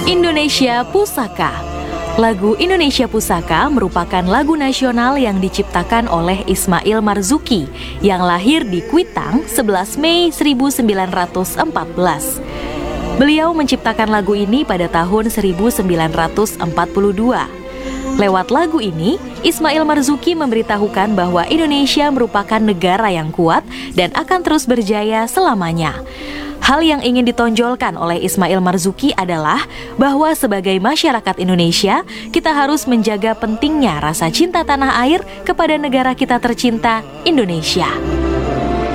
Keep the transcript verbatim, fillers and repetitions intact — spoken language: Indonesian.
Indonesia Pusaka. Lagu Indonesia Pusaka merupakan lagu nasional yang diciptakan oleh Ismail Marzuki yang lahir di Kuitang sebelas Mei seribu sembilan ratus empat belas. Beliau menciptakan lagu ini pada tahun seribu sembilan ratus empat puluh dua. Lewat lagu ini, Ismail Marzuki memberitahukan bahwa Indonesia merupakan negara yang kuat dan akan terus berjaya selamanya. Hal yang ingin ditonjolkan oleh Ismail Marzuki adalah bahwa sebagai masyarakat Indonesia, kita harus menjaga pentingnya rasa cinta tanah air kepada negara kita tercinta, Indonesia.